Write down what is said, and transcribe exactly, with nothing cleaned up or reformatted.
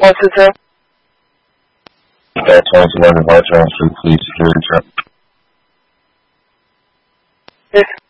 one two two. Uh, twenty-two Departure on Street Police Security Check. Yes.